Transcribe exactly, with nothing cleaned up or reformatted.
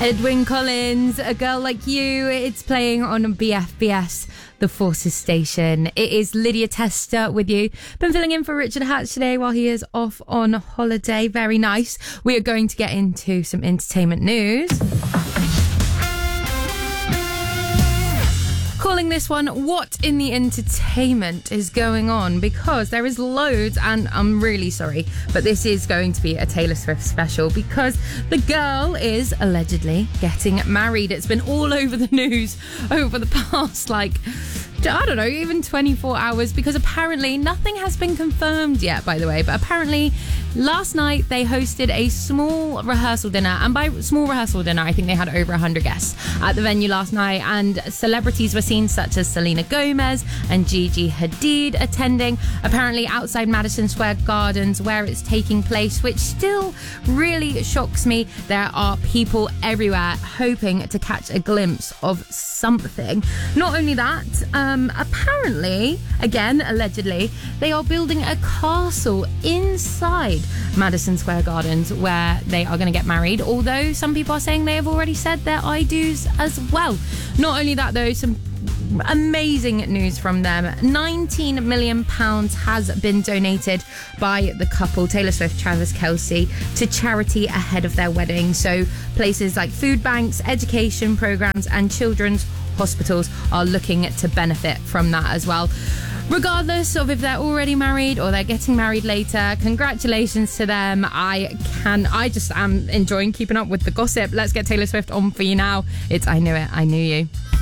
Edwyn Collins, A Girl Like You. It's playing on B F B S, the Forces station. It is Lydia Tester with you. Been filling in for Richard Hatch today while he is off on holiday. Very nice. We are going to get into some entertainment news. Calling this one, what in the entertainment is going on? Because there is loads, and I'm really sorry, but this is going to be a Taylor Swift special because the girl is allegedly getting married. It's been all over the news over the past, like, I don't know, even twenty-four hours, because apparently nothing has been confirmed yet, by the way, but apparently last night they hosted a small rehearsal dinner, and by small rehearsal dinner I think they had over one hundred guests at the venue last night, and celebrities were seen such as Selena Gomez and Gigi Hadid attending, apparently outside Madison Square Gardens where it's taking place, which still really shocks me. There are people everywhere hoping to catch a glimpse of something. Not only that, um, apparently, again, allegedly, they are building a castle inside Madison Square Gardens where they are going to get married, although some people are saying they have already said their I do's as well. Not only that though, some amazing news from them. nineteen million pounds has been donated by the couple, Taylor Swift, Travis Kelce, to charity ahead of their wedding. So places like food banks, education programs and children's hospitals are looking to benefit from that as well. Regardless of if they're already married or they're getting married later, congratulations to them. I can, I just am enjoying keeping up with the gossip. Let's get Taylor Swift on for you now. It's I Knew It, I Knew You.